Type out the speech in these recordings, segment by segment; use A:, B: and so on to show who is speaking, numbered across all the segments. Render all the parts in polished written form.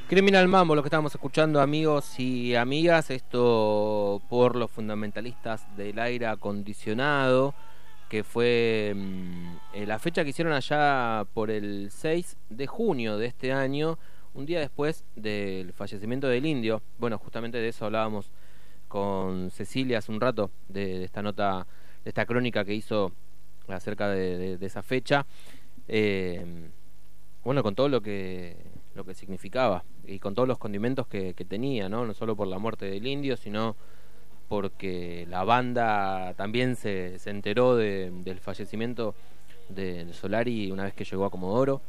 A: Criminal Mambo, lo que estábamos escuchando, amigos y amigas, esto por los fundamentalistas del aire acondicionado, que fue la fecha que hicieron allá por el 6 de junio de este año, un día después del fallecimiento del Indio. Bueno, justamente de eso hablábamos con Cecilia hace un rato, de esta nota, de esta crónica que hizo acerca de esa fecha. Bueno, con todo lo que significaba y con todos los condimentos que tenía, ¿no? No solo por la muerte del Indio, sino porque la banda también se enteró del fallecimiento de Solari una vez que llegó a Comodoro.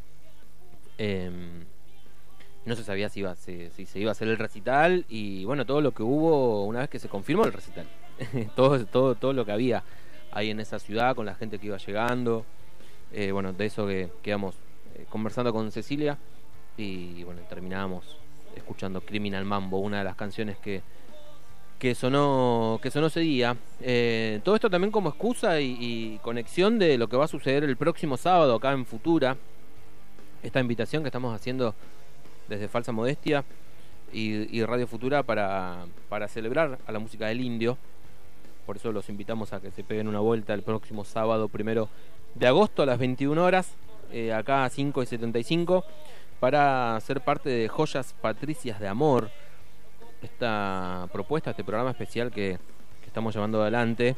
A: No se sabía si se iba a hacer el recital, y bueno, todo lo que hubo una vez que se confirmó el recital. todo lo que había ahí en esa ciudad, con la gente que iba llegando. Bueno, de eso que quedamos conversando con Cecilia, y bueno, terminábamos escuchando Criminal Mambo, una de las canciones que sonó ese día. Todo esto también como excusa y conexión de lo que va a suceder el próximo sábado acá en Futura, esta invitación que estamos haciendo desde Falsa Modestia y Radio Futura para celebrar a la música del Indio. Por eso los invitamos a que se peguen una vuelta el próximo sábado 1 de agosto a las 21 horas, acá a 5:75, para ser parte de Joyas Patricias de Amor, esta propuesta, este programa especial que estamos llevando adelante,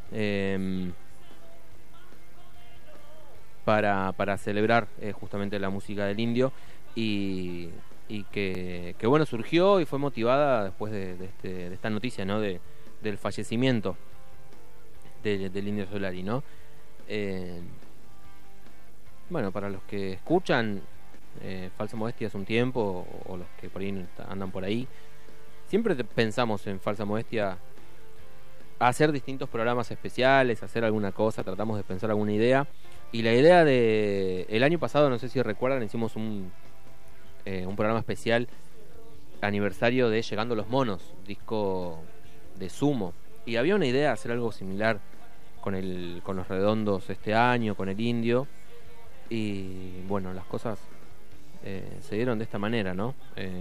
A: para celebrar justamente la música del Indio, y que bueno, surgió y fue motivada después de esta noticia, ¿no? Del fallecimiento del Indio Solari, ¿no? Bueno, para los que escuchan Falsa Modestia hace un tiempo, o los que por ahí andan por ahí, siempre pensamos en Falsa Modestia hacer distintos programas especiales, hacer alguna cosa, tratamos de pensar alguna idea. Y la idea el año pasado, no sé si recuerdan, hicimos un programa especial aniversario de Llegando los Monos, disco de Sumo, y había una idea de hacer algo similar con los Redondos este año, con el Indio. Y bueno, las cosas se dieron de esta manera, ¿no?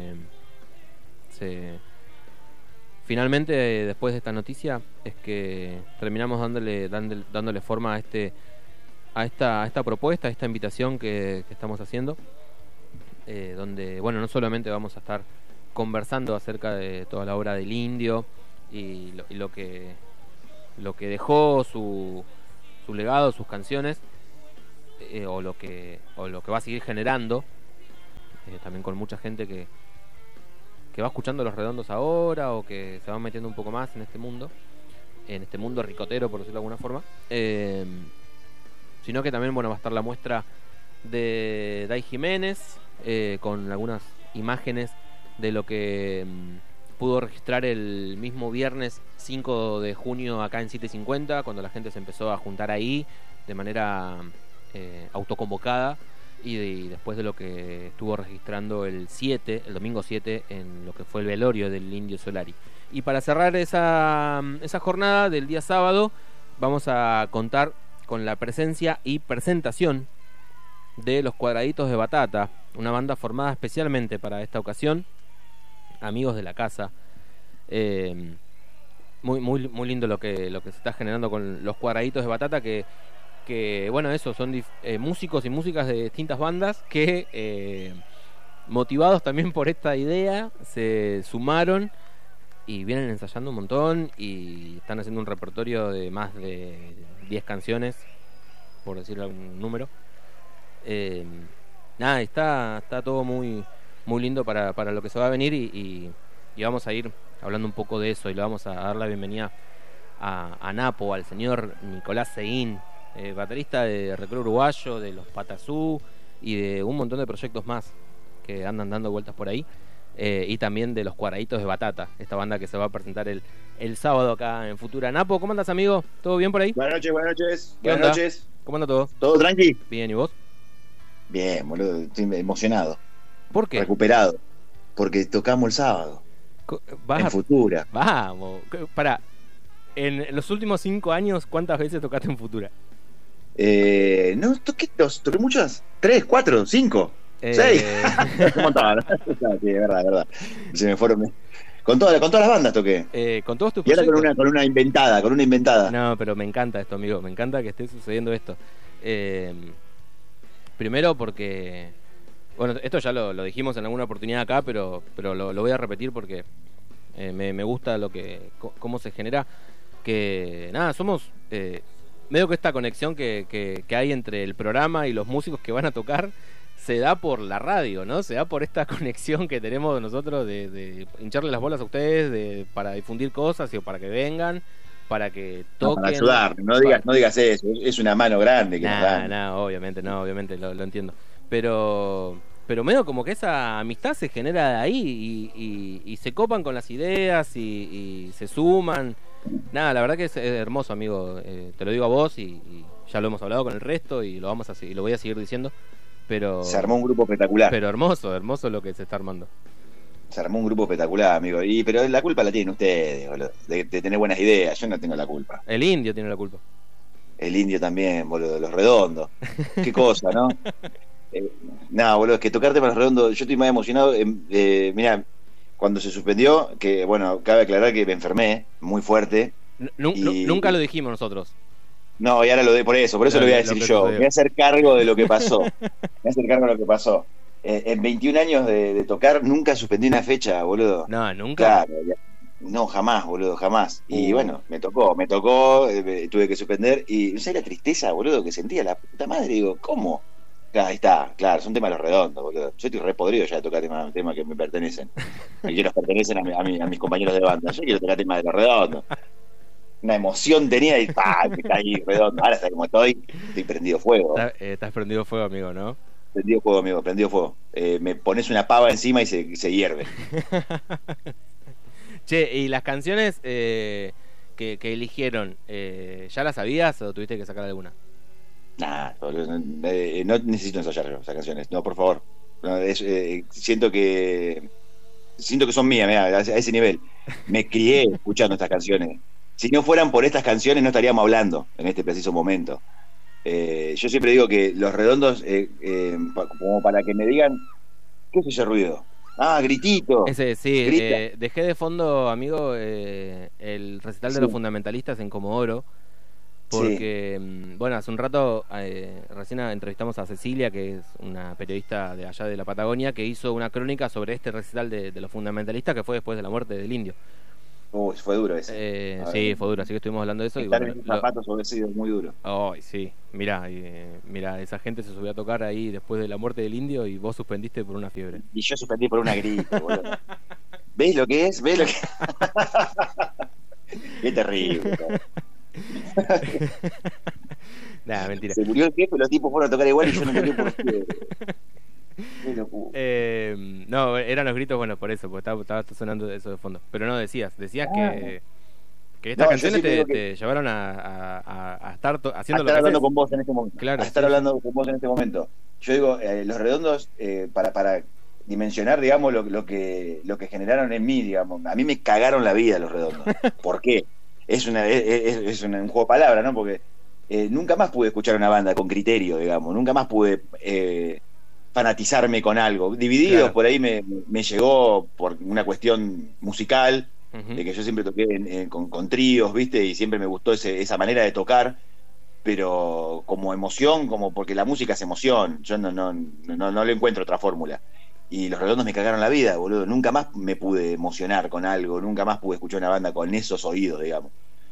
A: Finalmente, después de esta noticia, es que terminamos dándole forma a esta propuesta, a esta invitación que estamos haciendo, donde, bueno, no solamente vamos a estar conversando acerca de toda la obra del Indio y lo que dejó, su legado, sus canciones, o lo que va a seguir generando, también con mucha gente que va escuchando Los Redondos ahora, o que se va metiendo un poco más en este mundo ricotero, por decirlo de alguna forma, sino que también, bueno, va a estar la muestra de Dai Jiménez, con algunas imágenes de lo que pudo registrar el mismo viernes 5 de junio acá en 750, cuando la gente se empezó a juntar ahí de manera autoconvocada, y después de lo que estuvo registrando el domingo 7, en lo que fue el velorio del Indio Solari. Y para cerrar esa jornada del día sábado, vamos a contar con la presencia y presentación de Los Cuadraditos de Batata, una banda formada especialmente para esta ocasión, amigos de la casa. Muy lindo lo que se está generando con Los Cuadraditos de Batata, que bueno, eso son músicos y músicas de distintas bandas que, motivados también por esta idea, se sumaron y vienen ensayando un montón, y están haciendo un repertorio de más de 10 canciones, por decirle algún número. Nada, está todo muy lindo para lo que se va a venir, y vamos a ir hablando un poco de eso, y le vamos a dar la bienvenida a Napo, al señor Nicolás Seguín, baterista de Recreo Uruguayo, de Los Patazú y de un montón de proyectos más que andan dando vueltas por ahí, y también de Los Cuadraditos de Batata, esta banda que se va a presentar el sábado acá en Futura. Napo, ¿cómo andas, amigo? ¿Todo bien por ahí?
B: Buenas noches.
A: ¿Qué onda? ¿Cómo anda todo?
B: ¿Todo tranqui?
A: Bien, ¿y vos?
B: Bien, boludo, estoy emocionado.
A: ¿Por qué?
B: Recuperado. Porque tocamos el sábado. En Futura.
A: Vamos. Pará, en los últimos 5 años, ¿cuántas veces tocaste en Futura?
B: No, toqué muchas. 3, 4, 5. Sí, un montón. Sí, es verdad, es verdad. Se me fueron. Con todas las bandas toqué.
A: Con todos tus
B: y ahora
A: proyectos.
B: con una inventada.
A: No, pero me encanta esto, amigo. Me encanta que esté sucediendo esto. Primero porque... Bueno, esto ya lo dijimos en alguna oportunidad acá, pero lo voy a repetir porque me gusta cómo se genera. Que nada, somos... medio que esta conexión que hay entre el programa y los músicos que van a tocar se da por la radio, ¿no? Se da por esta conexión que tenemos nosotros de hincharle las bolas a ustedes para difundir cosas y para que vengan, para que toquen.
B: Para ayudar, no digas eso, es una mano grande que nos dan.
A: Obviamente, lo entiendo. Pero medio como que esa amistad se genera de ahí y se copan con las ideas y se suman. Nada, la verdad que es hermoso, amigo. Te lo digo a vos y ya lo hemos hablado con el resto y lo voy a seguir diciendo. Pero
B: se armó un grupo espectacular.
A: Pero hermoso lo que se está armando.
B: Se armó un grupo espectacular, amigo. Pero la culpa la tienen ustedes, boludo, de tener buenas ideas. Yo no tengo la culpa.
A: El Indio tiene la culpa.
B: El Indio también, boludo. Los Redondos. Qué cosa, ¿no? Nada, boludo, es que tocarte para Los Redondos. Yo estoy más emocionado. Mirá, cuando se suspendió, que bueno, cabe aclarar que me enfermé muy fuerte.
A: Nunca lo dijimos nosotros.
B: No, y ahora por eso lo voy a decir yo. Me voy a hacer cargo de lo que pasó. En 21 años de tocar, nunca suspendí una fecha, boludo.
A: No, nunca.
B: Claro, no, jamás, boludo, jamás. Y bueno, me tocó, tuve que suspender. Y no sé la tristeza, boludo, que sentía la puta madre. Digo, ¿cómo? Ahí está, claro, son temas Los Redondos, boludo. Yo estoy re podrido ya de tocar temas que me pertenecen. Y que nos pertenecen a mis compañeros de banda. Yo quiero tocar temas de Los Redondos. Una emoción tenía y me caí redondo. Ahora, como estoy prendido fuego.
A: Estás prendido fuego, amigo, ¿no?
B: Prendido fuego, amigo, prendido fuego. Me pones una pava encima y se hierve.
A: Che, ¿y las canciones que eligieron, ya las sabías o tuviste que sacar alguna?
B: Nah, no necesito ensayar yo esas canciones. No, por favor. No, siento que son mías, mirá, a ese nivel. Me crié escuchando estas canciones. Si no fueran por estas canciones no estaríamos hablando en este preciso momento. Yo siempre digo que Los Redondos, como para que me digan, ¿qué es ese ruido? Ah, gritito.
A: Ese, sí, dejé de fondo, amigo, el recital de los fundamentalistas en Comodoro, porque, bueno, hace un rato recién entrevistamos a Cecilia, que es una periodista de allá de la Patagonia, que hizo una crónica sobre este recital de los fundamentalistas que fue después de la muerte del Indio.
B: Fue duro ese.
A: Sí, fue duro, así que estuvimos hablando de eso.
B: Estar en los zapatos hubiera sido muy duro.
A: Ay, sí, mirá, esa gente se subió a tocar ahí después de la muerte del Indio y vos suspendiste por una fiebre.
B: Y yo suspendí por una gripe, boludo. ¿Ves lo que es? Qué terrible.
A: Nah, mentira.
B: Se murió el jefe, los tipos fueron a tocar igual y yo no morí por fiebre.
A: No, eran los gritos, bueno, por eso, porque estaba sonando eso de fondo. Pero no, decías que estas canciones te llevaron a estar haciendo lo que
B: hablando con vos en este momento.
A: Claro,
B: a estar hablando con vos en este momento. Yo digo, Los Redondos, para dimensionar, digamos, lo que generaron en mí, digamos. A mí me cagaron la vida Los Redondos. ¿Por qué? Es un juego de palabras, ¿no? Porque nunca más pude escuchar una banda con criterio, digamos. Nunca más pude fanatizarme con algo. Divididos, claro. Por ahí me llegó por una cuestión musical, de que yo siempre toqué con tríos, ¿viste? Y siempre me gustó esa manera de tocar, pero como emoción, como porque la música es emoción, yo no le encuentro otra fórmula. Y Los Redondos me cagaron la vida, boludo. Nunca más me pude emocionar con algo, nunca más pude escuchar una banda con esos oídos, digamos.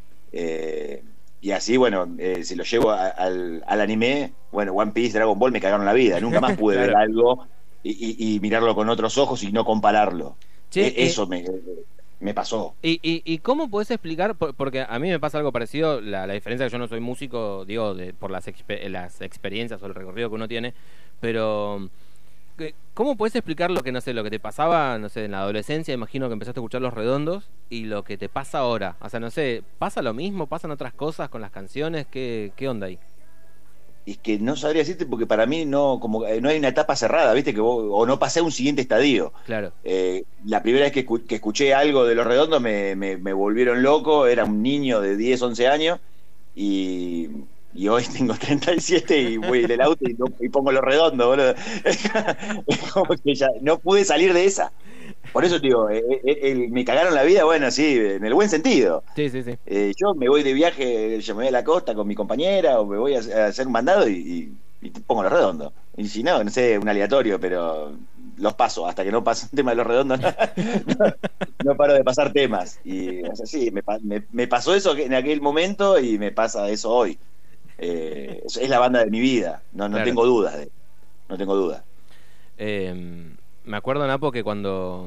B: Y así, bueno, si lo llevo al anime, bueno, One Piece, Dragon Ball me cagaron la vida. Nunca más pude ver algo y mirarlo con otros ojos y no compararlo. Che, eso me pasó.
A: ¿Y cómo podés explicar? Porque a mí me pasa algo parecido, la diferencia es que yo no soy músico, digo, por las experiencias o el recorrido que uno tiene, pero ¿cómo podés explicar lo que te pasaba, no sé, en la adolescencia? Imagino que empezaste a escuchar Los Redondos y lo que te pasa ahora. O sea, no sé, ¿pasa lo mismo? ¿Pasan otras cosas con las canciones? ¿Qué onda ahí?
B: Es que no sabría decirte porque para mí no hay una etapa cerrada, ¿viste? O no pasé a un siguiente estadio.
A: Claro.
B: La primera vez que escuché algo de Los Redondos me volvieron loco, era un niño de 10, 11 años y y hoy tengo 37 y voy en el auto y pongo Los Redondos, boludo. Es como que ya no pude salir de esa. Por eso, digo, me cagaron la vida, bueno, sí, en el buen sentido.
A: Sí, sí, sí.
B: Yo me voy de viaje, yo me voy a la costa con mi compañera o me voy a hacer un mandado y pongo Los Redondos. Y si no, no sé, un aleatorio, pero los paso hasta que no pase un tema de Los Redondos. No paro de pasar temas. Y o sea, sí, me pasó eso en aquel momento y me pasa eso hoy. Es la banda de mi vida, no
A: Claro.
B: tengo dudas, no tengo dudas.
A: Me acuerdo, Napo, que cuando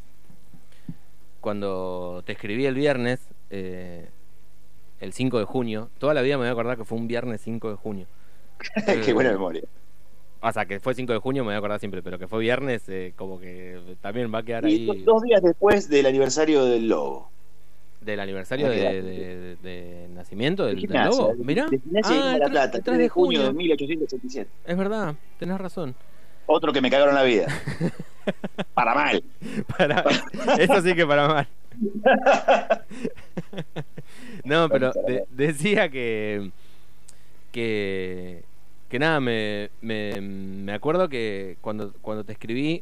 A: te escribí el viernes, el 5 de junio, toda la vida me voy a acordar que fue un viernes 5 de junio.
B: Qué buena memoria.
A: O sea, que fue 5 de junio me voy a acordar siempre, pero que fue viernes, como que también va a quedar
B: Y
A: ahí
B: 2 días después del aniversario del Lobo.
A: del aniversario de nacimiento del
B: Gimnasia,
A: Lobo. Mirá,
B: de Gimnasia de
A: el
B: La Plata,
A: 3 de
B: junio de
A: junio.
B: 1887.
A: Es verdad, tenés razón.
B: Otro que me cagaron la vida. Para mal.
A: Eso sí que para mal. No, pero decía que nada, me acuerdo que cuando te escribí,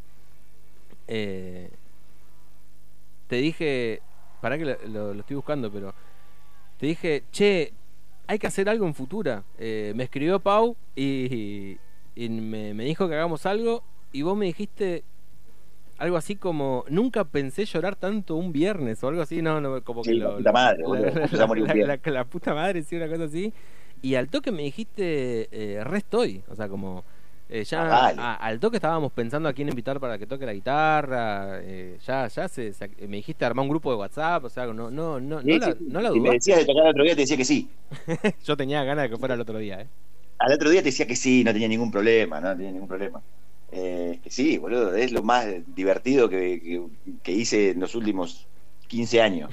A: te dije, para que lo estoy buscando, pero te dije, che, hay que hacer algo en Futura. Me escribió Pau y me dijo que hagamos algo y vos me dijiste algo así como, nunca pensé llorar tanto un viernes o algo así, no como
B: Sí,
A: que
B: la puta madre, boludo, empezó a morir un viernes.
A: la puta madre, sí, una cosa así. Y al toque me dijiste, re estoy, o sea, como ya
B: vale.
A: al toque estábamos pensando a quién invitar para que toque la guitarra, ya me dijiste armar un grupo de WhatsApp, o sea, no
B: Sí,
A: la
B: si me
A: dudaste.
B: decías de tocar el otro día, te decía que sí.
A: Yo tenía ganas de que fuera el otro día,
B: Al otro día te decía que sí, no tenía ningún problema, no tenía ningún problema. Que sí, boludo, es lo más divertido que hice en los últimos 15 años.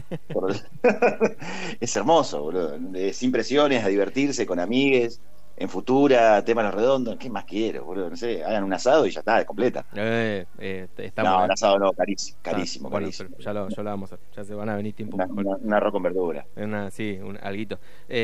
B: Es hermoso, boludo. Sin presiones, a divertirse con amigues, en Futura, temas Los Redondos. ¿Qué más quiero, boludo? No sé, hagan un asado y ya está, completa.
A: Está
B: No,
A: bueno.
B: un asado no, carísimo,
A: Bueno,
B: carísimo.
A: pero ya lo vamos a hacer, ya se van a venir tiempo mejor.
B: Un arroz con verdura.
A: Sí, un alguito.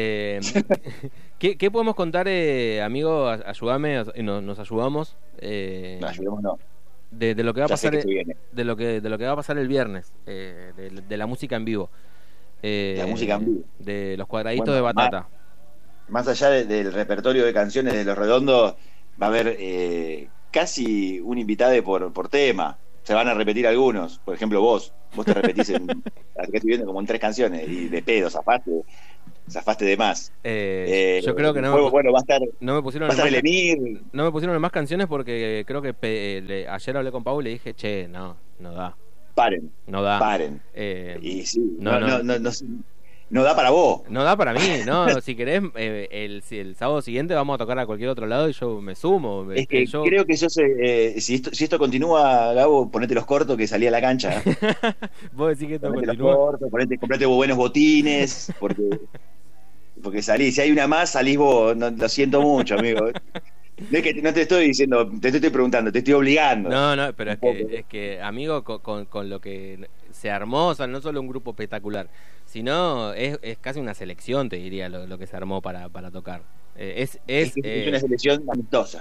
A: ¿Qué podemos contar, amigo? Ayúdame, nos ayudamos.
B: No, ayudemos no.
A: De lo que va a
B: Ya sé
A: pasar,
B: que se viene.
A: de lo que va a pasar el viernes, de la música en vivo.
B: La música en vivo.
A: De los cuadraditos
B: Bueno,
A: de batata.
B: Más allá del repertorio de canciones de Los Redondos, va a haber casi un invitado por tema. Se van a repetir algunos. Por ejemplo, vos te repetís acá estoy viendo como en 3 canciones y de pedo, zafaste de más.
A: Yo creo que
B: bueno, va a estar,
A: no me pusieron
B: va a estar
A: más,
B: el Emir.
A: no me pusieron más canciones porque creo que ayer hablé con Pau y le dije, che, no da.
B: Paren. Y sí, no da para vos.
A: No da para mí, no. Si querés, el sábado siguiente vamos a tocar a cualquier otro lado y yo me sumo.
B: Es que creo que si esto continúa, Gabo, ponete los cortos que salí a la cancha.
A: Vos decís que esto
B: Ponete
A: continúa.
B: los cortos, comprate buenos botines, porque salís. Si hay una más, salís vos. No, lo siento mucho, amigo. No es que no te estoy diciendo, te estoy preguntando, te estoy obligando.
A: No, pero es que amigo, con lo que se armó, o sea, no solo un grupo espectacular, sino es casi una selección, te diría, lo que se armó para tocar. Es
B: una selección amistosa.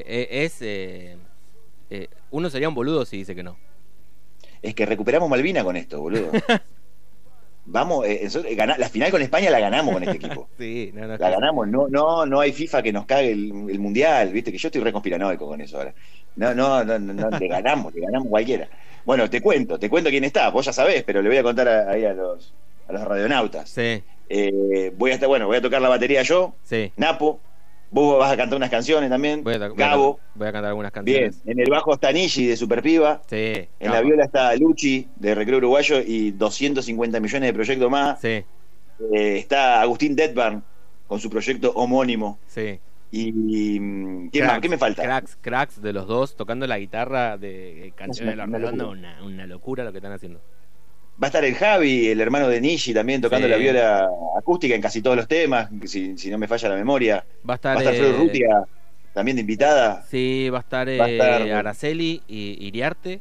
A: Uno sería un boludo si dice que no.
B: Es que recuperamos Malvina con esto, boludo. Vamos, la final con España la ganamos con este equipo.
A: Sí,
B: la ganamos, no hay FIFA que nos cague el mundial, viste que yo estoy re conspiranoico con eso ahora. No, le ganamos cualquiera. Bueno, te cuento quién está, vos ya sabés, pero le voy a contar ahí a los radionautas.
A: Sí.
B: Voy a tocar la batería yo,
A: sí.
B: Napo, vos vas a cantar unas canciones también, Gabo.
A: Voy a cantar algunas canciones.
B: Bien, en el bajo está Nishi de Superpiba.
A: Sí.
B: En la viola está Luchi de Recreo Uruguayo y 250 millones de proyectos más.
A: Sí.
B: Está Agustín Detbarn con su proyecto homónimo.
A: Sí.
B: Y ¿qué me falta?
A: Cracks de los dos tocando la guitarra de canciones de Los Redondos, una locura lo que están haciendo.
B: Va a estar el Javi, el hermano de Nishi, también tocando la viola acústica en casi todos los temas, si no me falla la memoria.
A: Va a estar
B: Fred Urrutia, también de invitada.
A: Sí, va a estar Araceli y Iriarte.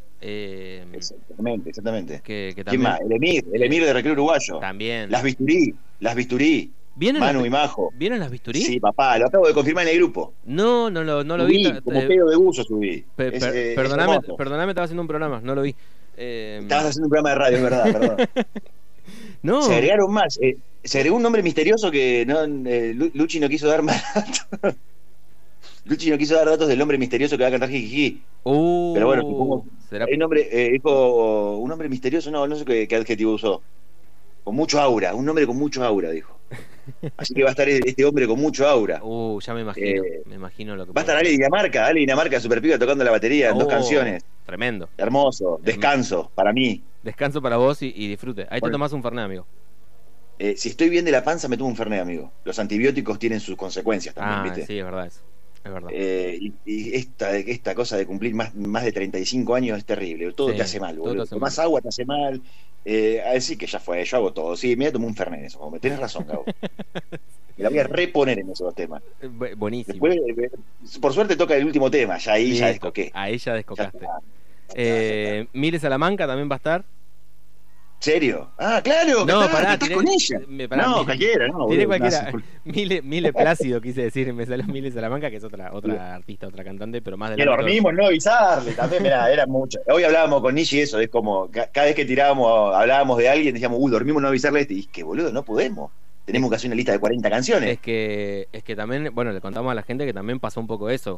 B: Exactamente.
A: Que
B: ¿Quién más? El Emir de Recreo Uruguayo.
A: También.
B: Las Bisturí. Manu y Majo.
A: ¿Vienen las bisturí?
B: Sí, papá, lo acabo de confirmar en el grupo.
A: No lo vi.
B: Como pedo de buzo subí.
A: Perdóname, estaba haciendo un programa, no lo vi.
B: Estabas haciendo un programa de radio, es verdad, perdón.
A: No.
B: Se agregaron más. Se agregó un nombre misterioso que Luchi no quiso dar más datos. Luchi no quiso dar datos del nombre misterioso que va a cantar Jijiji. Pero bueno, supongo.
A: ¿Será?
B: El nombre, dijo un nombre misterioso, no sé qué adjetivo usó. Con mucho aura, un nombre con mucho aura, dijo. Así que va a estar este hombre con mucho aura.
A: Ya me imagino lo que
B: va a estar Ale Dinamarca, super piba tocando la batería en 2 canciones.
A: Tremendo.
B: Hermoso, descanso, para mí.
A: Descanso para vos y disfrute. Ahí te tomás un Fernet, amigo.
B: Si estoy bien de la panza, me tomo un Fernet, amigo. Los antibióticos tienen sus consecuencias también, ¿viste?
A: Sí, es verdad eso. Es verdad.
B: Y esta cosa de cumplir más de 35 años es terrible. Todo te hace mal, boludo. Tomás agua, te hace mal. Así que ya fue, yo hago todo. Sí, me voy a tomar un Fernet en eso. Tenés razón, Gabo. Me la voy a reponer en esos 2 temas.
A: Buenísimo.
B: Después, por suerte toca el último tema. Ya ahí ya descoqué.
A: Ahí ya descocaste. Mile Salamanca también va a estar.
B: ¿Serio? Claro,
A: no, pará,
B: estás con ella. Cualquiera, no.
A: Tiene cualquiera. Mile Plácido, quise decir, me salió Mile Salamanca, que es otra artista, otra cantante, pero más de la.
B: Que dormimos, no avisarle, también, mirá, era mucho. Hoy hablábamos con Nishi eso, es como, cada vez que hablábamos de alguien, decíamos, dormimos, no avisarle y que boludo, no podemos. Tenemos que hacer una lista de 40 canciones.
A: Es que también, bueno, le contamos a la gente que también pasó un poco eso.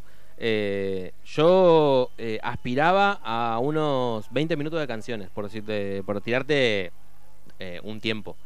A: Yo aspiraba a unos 20 minutos de canciones, por tirarte un tiempo.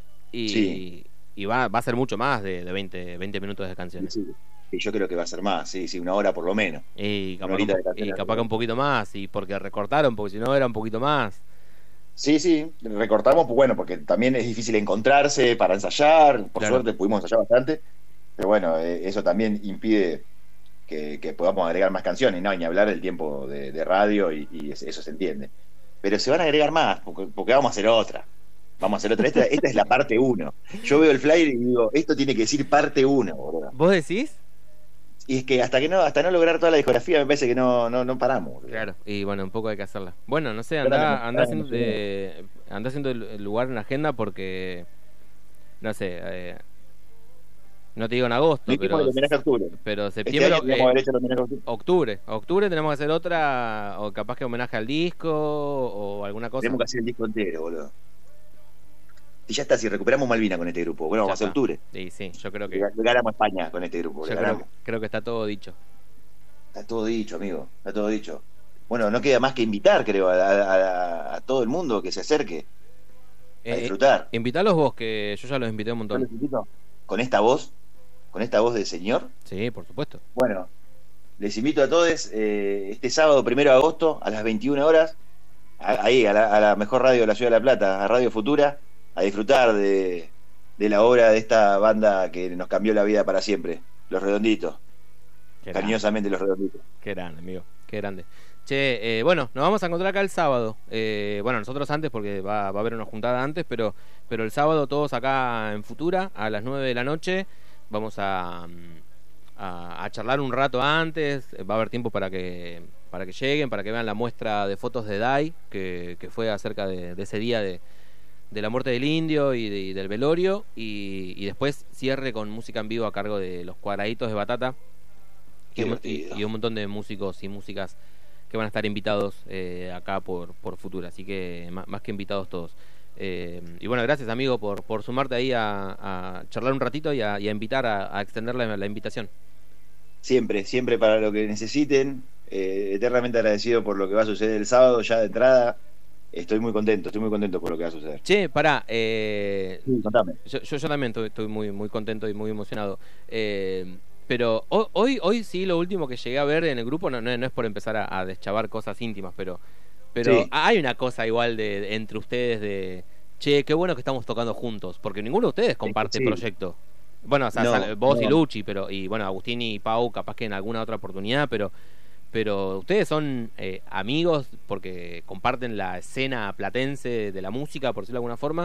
A: Y va a ser mucho más de 20 minutos de canciones.
B: Sí, yo creo que va a ser más, sí, 1 hora por lo menos.
A: Y capaz que un poquito más, y porque recortaron, porque si no era un poquito más.
B: Sí, recortamos, pues bueno, porque también es difícil encontrarse para ensayar, por suerte pudimos ensayar bastante, pero bueno, eso también impide que podamos agregar más canciones, no, ni hablar del tiempo de radio y eso se entiende. Pero se van a agregar más, porque vamos a hacer otra. Esta es la parte 1. Yo veo el flyer y digo, esto tiene que decir parte 1, boludo.
A: ¿Vos decís?
B: Y es que hasta no lograr toda la discografía me parece que no paramos, boludo.
A: Claro, y bueno, un poco hay que hacerla. Bueno, no sé, anda haciendo el lugar en la agenda porque, no sé, no te digo en agosto, pero septiembre, octubre tenemos que hacer otra, o capaz que homenaje al disco o alguna cosa.
B: Tenemos que hacer el disco entero, boludo. Y ya está, si recuperamos Malvina con este grupo, bueno, vamos a hacer octubre.
A: Sí, yo creo que
B: ganamos España con este grupo.
A: Creo que está todo dicho.
B: Está todo dicho, amigo, está todo dicho. Bueno, no queda más que invitar, creo, a todo el mundo que se acerque a disfrutar.
A: Invitalos vos, que yo ya los invité un montón.
B: ¿Con esta voz del señor?
A: Sí, por supuesto.
B: Bueno, les invito a todos este sábado 1 de agosto a las 21 horas, ahí a la mejor radio de la Ciudad de La Plata, a Radio Futura, a disfrutar de la obra de esta banda que nos cambió la vida para siempre, Los Redonditos. Cariñosamente Los Redonditos.
A: Qué grande, amigo, qué grande. Che, bueno, nos vamos a encontrar acá el sábado. Bueno, nosotros antes, porque va a haber una juntada antes, pero el sábado todos acá en Futura, a las 9 de la noche, vamos a charlar un rato antes. Va a haber tiempo para que lleguen, para que vean la muestra de fotos de Dai, que fue acerca de ese día de la muerte del indio y del velorio, y después cierre con música en vivo a cargo de los Cuadraditos de Batata y un montón de músicos y músicas que van a estar invitados acá por Futura, así que más que invitados todos. Y bueno, gracias, amigo, por sumarte ahí a charlar un ratito y a invitar, a extender la invitación.
B: Siempre para lo que necesiten. Eternamente agradecido por lo que va a suceder el sábado, ya de entrada. Estoy muy contento por lo que va a suceder.
A: Che, pará.
B: Contame.
A: Yo también estoy muy contento y muy emocionado. Pero hoy sí, lo último que llegué a ver en el grupo, no es por empezar a deschavar cosas íntimas, pero sí, hay una cosa igual entre ustedes de, che, qué bueno que estamos tocando juntos, porque ninguno de ustedes comparte proyecto. Bueno, o sea, vos y Luchi, y bueno, Agustín y Pau capaz que en alguna otra oportunidad, pero ustedes son amigos porque comparten la escena platense de la música, por decirlo de alguna forma.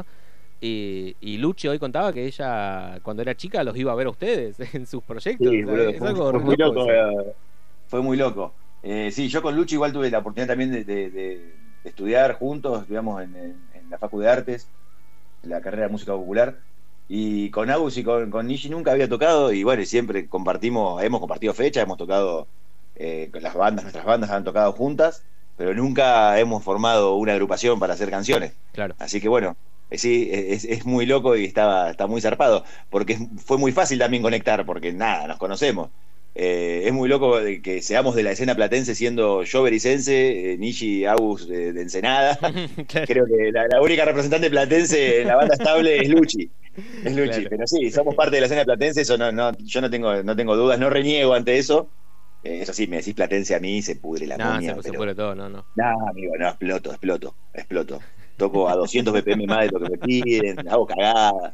A: Y Luchi hoy contaba que ella, cuando era chica, los iba a ver a ustedes en sus proyectos.
B: Sí, fue muy loco. Fue muy loco. Sí, yo con Luchi igual tuve la oportunidad también de estudiar juntos, estudiamos en la Facu de Artes, la carrera de Música Popular. Y con Agus y con Nishi nunca había tocado, y bueno, y siempre hemos compartido fechas, hemos tocado, con las bandas, nuestras bandas han tocado juntas, pero nunca hemos formado una agrupación para hacer canciones.
A: Claro.
B: Así que bueno, sí, es muy loco y está muy zarpado, porque fue muy fácil también conectar, porque nada, nos conocemos. Es muy loco que seamos de la escena platense, siendo yo bericense, Nishi Agus de Ensenada.
A: Claro.
B: Creo que la única representante platense en la banda estable es Luchi. Es Luchi,
A: Claro.
B: pero sí, somos parte de la escena platense, eso yo no tengo dudas, no reniego ante eso. Eso sí, me decís platense a mí, se pudre la
A: No,
B: momia,
A: se
B: pero
A: pudre todo, no.
B: no, amigo, no, exploto. Toco a 200 BPM más de lo que me piden, hago cagada.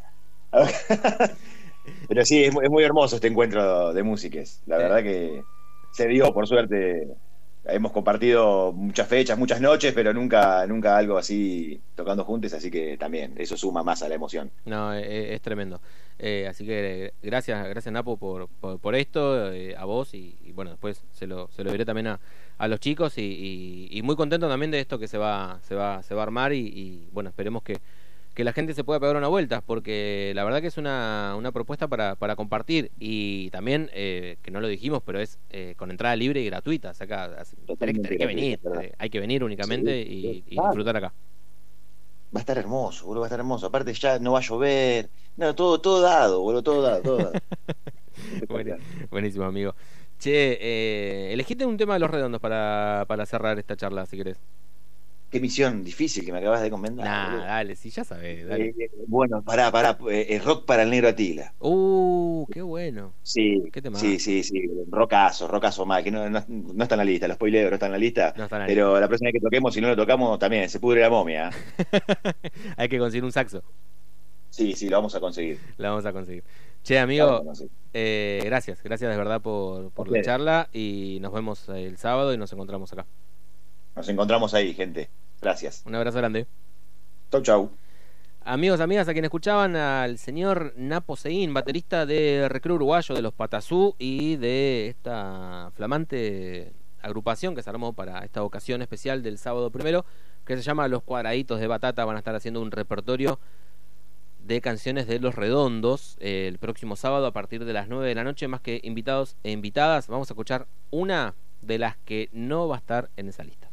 B: Pero sí, es muy hermoso este encuentro de músicas. La verdad que se dio, por suerte. Hemos compartido muchas fechas, muchas noches, pero nunca algo así tocando juntos, así que también eso suma más a la emoción.
A: No, es tremendo. Así que gracias Napo por esto, a vos y bueno, después se lo diré también a los chicos y muy contento también de esto que se va a armar y bueno, esperemos que la gente se pueda pegar una vuelta, porque la verdad que es una propuesta para compartir y también, que no lo dijimos, pero es con entrada libre y gratuita. O sea, acá tenés que venir, hay que venir únicamente
B: Sí,
A: y disfrutar acá.
B: va a estar hermoso, boludo, va a estar hermoso. Aparte ya no va a llover, no, todo dado, boludo, todo dado.
A: Buen- Buenísimo, amigo. Che, elegiste un tema de Los Redondos para cerrar esta charla, si querés.
B: Qué misión difícil que me acabas de comentar,
A: Nah,
B: boludo.
A: dale, sí, ya sabés, dale.
B: Bueno, pará, rock para el negro Atila.
A: Qué bueno.
B: Sí,
A: Qué tema.
B: sí, rockazo mal, que no está en la lista, los spoileo, no está en la lista,
A: No está en la lista.
B: pero la próxima vez que toquemos, si no lo tocamos, también se pudre la momia.
A: Hay que conseguir un saxo.
B: Sí, lo vamos a conseguir.
A: La vamos a conseguir. Che,
B: Lo vamos
A: amigo,
B: a conseguir.
A: gracias de verdad por la
B: Ustedes.
A: charla y nos vemos el sábado y nos encontramos acá.
B: Nos encontramos ahí, gente. Gracias.
A: Un abrazo grande.
B: Chau.
A: Amigos, amigas, a quienes escuchaban al señor Napo Seguín, baterista de Recreo Uruguayo, de los Patazú y de esta flamante agrupación que se armó para esta ocasión especial del sábado primero, que se llama Los Cuadraditos de Batata. Van a estar haciendo un repertorio de canciones de Los Redondos el próximo sábado a partir de las 9 de la noche. Más que invitados e invitadas, vamos a escuchar una de las que no va a estar en esa lista.